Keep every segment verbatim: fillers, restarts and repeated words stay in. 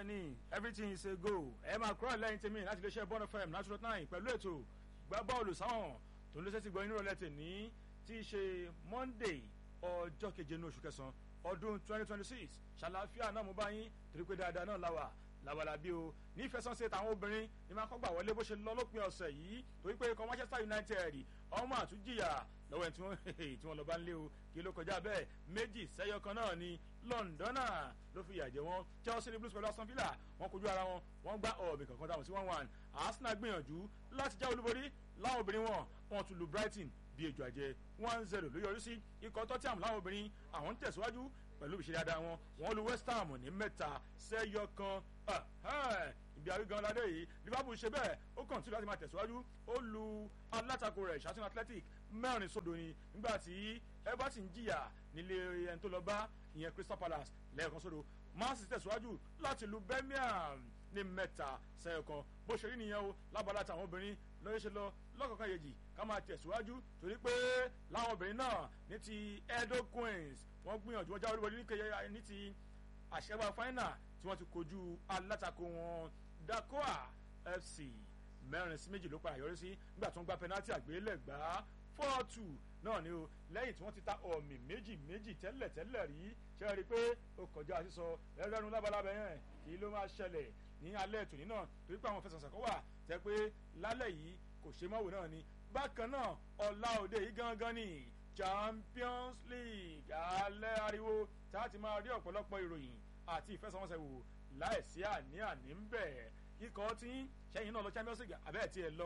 bẹ́ẹ̀ni everything is a go ẹ máa kúrò lẹ́yìn tèmi láti lè ṣe bọ́ọ̀nù fm nine two nine pẹ̀lú ètò gbá bọ́ọ̀lù sáwọn tó ń lé sẹ́sì gbọ́ inú rẹ̀ lẹ́tẹ̀ ní tí í ṣe monday ọjọ́ keje ní oṣù kẹsàn-án ọdún twenty twenty six ṣàlàáfíà náà mo bá yín torí pé dáadáa náà láwà làwàlàbí o ní ìfẹsọ̀nsẹ̀ táwọn obìnrin ní máa kọ́gbà wọlé bó ṣe lọ lópin ọ̀sẹ̀ yìí torí pé ikọ̀ manchester united ọmọ àtúnjìyà lọ́wọ́ tí wọ́n tí wọ́n lọ bá ń lé o kí ló kọjá bẹ́ẹ̀ méjì sẹ́yọ kan náà ni londona ló fi yàjẹ́ wọn chelsea blues pẹ̀lú aston villa wọ́n kojú ara wọn wọ́n gbá ọ̀bì kankan táwọn sí one one arsenal gbìyànjú láti já olúborí láwọn obìnrin wọn wọ́n tún lu brighton bí ejò àjẹ one zero ló yọrí sí ikọ̀ tottenham láwọn obìnrin àwọn ń tẹ̀síwájú pẹ̀lú ìṣe dáadáa wọn wọ́n lu west ham ní mẹ́ta sẹ́yọ kan ibi àrígan ládé yìí liverpool ṣe bẹ́ẹ̀ ó kàn tí láti máa tẹ̀síwájú ó lu alátakò rẹ̀ ṣàtúnṣe athletic mẹ́rin sódò ni nígbà tí everton jìyà nílé ẹni tó lọ bá ìyẹn crystal palace lẹ́ẹ̀kan sódò man city tẹ̀síwájú láti lu birmingham ní mẹ́ta sẹ́yọ kan bó ṣe rí nìyẹn o lábala táwọn obìnrin lọ́yẹ́ ṣe lọ lọ́kọ̀ọ̀kan yẹjì ká máa tẹ̀síwájú torí pé láwọn obìnrin náà ní ti edo queens wọ́n gbìyànjú wọ́n jáwé olúborí ní ti àṣẹwà final tí wọ́n ti kojú alátakò wọn dakoa f c mẹ́rin sí méjì ló padà yọrí sí nígbà tí wọ́n gba penalty àgbélẹ̀gbá four two náà ni o lẹ́yìn tí wọ́n ti ta ọ̀mì méjì méjì tẹ́lẹ̀ tẹ́lẹ̀ rí ṣe é rí i pé ó kọjá sísọ ẹlẹ́nu lábalábẹ́ yẹn kí ló máa ṣẹlẹ̀ ní alẹ́ tòní náà torí pé àwọn fẹsẹ̀sẹ̀ kan wà tẹ́ pé lálẹ́ yìí kò ṣe mọ́wò náà ni bákan náà ọ̀la òde yìí gangan ni champions league alẹ́ ariwo tá a ti máa rí ọ̀pọ̀lọpọ̀ ìròyìn àti ìfẹsẹ̀wọnsẹ̀ wò láìsí àní-àní ń bẹ̀ kíkọ́ tí sẹ́yìn náà lọ champions league abẹ́ẹ̀ tí ẹ lọ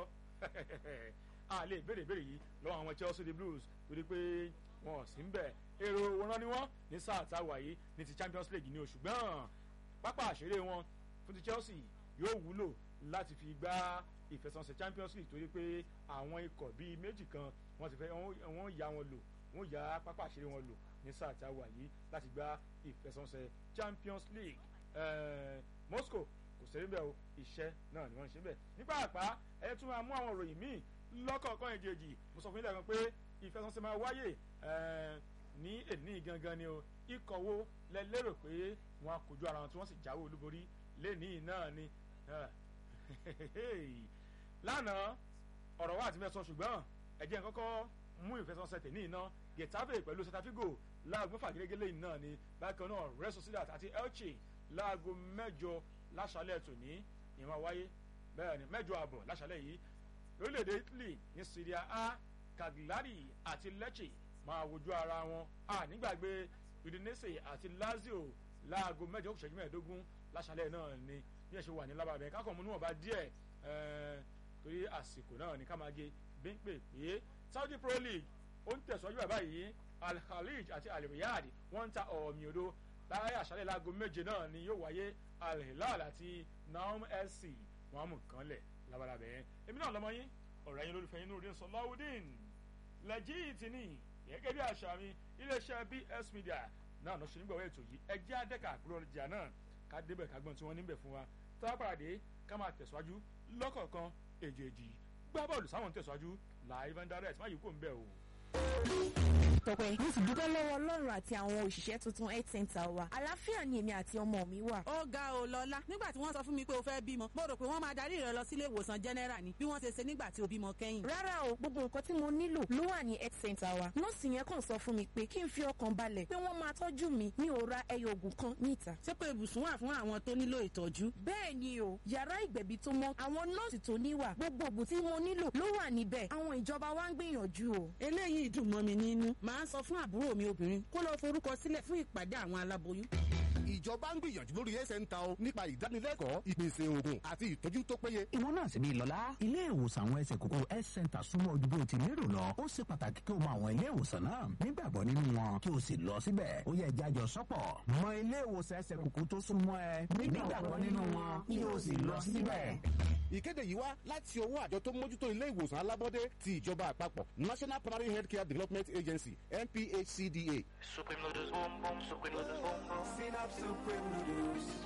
a lè béèrè béèrè yìí lọ́wọ́ àwọn chelsea the blues torí pé wọn ò sí ń bẹ̀ èrò òwòrán ni wọ́n ní sáà tá a wà yìí ní ti champions league ní oṣù gbọ́n pápá àṣeré wọn fún ti chelsea yóò wúlò láti fi gbá ìfẹsẹ̀wọnsẹ̀ champions league torí pé àwọn ikọ̀ bíi méjì kan wọ́n ti fẹ́ wọ́n ya wọn lò wọ́n ya pápá àṣeré wọn lò ní sáà tá a wà yìí láti gbá ìfẹsẹ̀wọnsẹ̀ champions league uh, moscow kò sẹ́rí bẹ́ẹ̀ o iṣẹ́ náà ni wọ́n ń ṣe bẹ́ẹ̀ nígbà àpá ẹ tún máa mú àwọn òròyìn míì lọ́kọ̀ọ̀kan ìjèjì mo sọ fún ilé ẹ̀kan pé ìfẹsẹ̀wọnsẹ̀ máa wáyè ní èní gangan ni o ikọ̀ wo lẹ lérò pé wọ́n á kojú ara wọn tí wọ́n sì jáwé olúborí lẹ́nìí náà ni lánàá ọ̀rọ̀ wa àti mẹ́sàn ṣùgbọ́n ẹ̀jẹ̀ kọ́kọ́ mú ìfẹsẹ̀wọnsẹ̀ tẹ̀ ní iná getafe pẹ̀lú setafigo láago mẹ́fà gẹ́gẹ́ lẹ́yìn náà ni bákan náà Real Sociedad àti Elche láago mẹ́jọ láṣálẹ̀ tòní ìwọ̀n wáyé bẹ́ẹ̀ ni mẹ́jọ àbọ̀ láṣálẹ̀ yìí lórílẹ̀‐èdè Italy ní Serie A Cagliari àti Lecce máa wojú ara wọn a nígbàgbé Udinese àti Lazio láago mẹ́jọ kù ṣẹ́jú mẹ́ẹ̀ẹ́dógún láṣálẹ̀ náà ni bí ẹ ṣe wà ní lábàbẹ̀ kákan mú níwọ̀nba díẹ̀ torí àsìkò náà ní ká máa gé bíńpè pé Saudi Pro League ó ń tẹ̀síwájú bàbá yìí Al-Khalij àti Al-Riyadh wọ́n ń ta ọ̀mì odò láàárín àṣálẹ̀ láago méje náà ni yóò wáyé Al-Hilal àti Naum S C wọ́n mú nǹkan lẹ̀ labalábẹ́ yẹn èmi náà lọ́mọ yín ọ̀rẹ́ yín lólùfẹ́ yín Nurudeen Sọláwùdíìn lẹ́jìtì ní gẹ́gẹ́ bí àṣà mi iléeṣẹ́ B S Media náà lọ́ọ́ ṣe nígbà wọ́n ètò yìí ẹjẹ́ àdẹ́ka àkúrò ọjà náà ká débẹ̀ ká gbọ́n tí wọ́n níbẹ̀ fún wa tá a pàdé ká máa tẹ̀síwájú lọ́kọ̀ọ̀kan èjèèjì gbá bọ́ọ̀lù sáwọn tẹ̀síwájú live and direct má yìí kò ń bẹ̀ o. Tọ́pẹ́ mo sì dúpẹ́ lọ́wọ́ Ọlọ́run àti àwọn òṣìṣẹ́ tuntun health center wa àlàáfíà ni èmi àti ọmọ mi wà. ó ga ò lọ́lá nígbà tí wọ́n sọ fún mi pé o fẹ́ bímọ mo rò pé wọ́n máa darí rẹ lọ sílé ìwòsàn general ni bí wọ́n ṣe ṣe nígbà tí o bímọ kẹ́yìn. rárá o gbogbo nǹkan tí mo nílò ló wà ní health center wa nọ́ọ̀sì yẹn kàn sọ fún mi pé kí n fi ọkàn balẹ̀ pé wọ́n máa tọ́jú mi mi ò ra ẹyọ oògùn kan níta. ṣé pé ibùsùn wà fún àwọn tó nílò ìtọ́jú. bẹ́ẹ̀ ni o yàrá ìgbẹ̀bí tó mọ́ àwọn nọ́ọ̀sì tó níwà gbogbo oògùn tí mo nílò ló wà níbẹ̀ àwọn ìjọba wa ń gbìyànjú o. eléyìí dùn mọ́ mi nínú màá sọ fún àbúrò mi obìnrin kó lọ forúkọ sílẹ̀ fún ìpàdé àwọn aláboyún. ìjọba ń gbìyànjú lórí health center o nípa ìdánilẹ́kọ̀ọ́ ìpèsè oògùn àti ìtọ́jú tó péye. ìwọ náà sì bí lọ́lá ilé ìwòsàn àwọn ẹsẹ̀ kòkó health center súnmọ́ ojú bó ti lérò lọ ó ṣe pàtàkì kí o mọ àwọn ilé ìwòsàn náà nígbàgbọ́ nínú wọn kí o sì lọ síbẹ̀ ó yẹ jájọ sọ́pọ̀ mọ ilé ìwòsàn ẹsẹ̀ kòkó tó súnmọ́ ẹ nígbàgbọ́ nínú wọn kí o sì lọ síbẹ̀. ìkéde yìí wá láti ọwọ́ àjọ tó mójútó ilé ìwòsàn alábọ́dé ti ìjọba àpapọ̀ National Primary Healthcare Development Agency N P H C D A. Supreme noodles boom boom, supreme noodles boom boom. Synapse supreme noodles.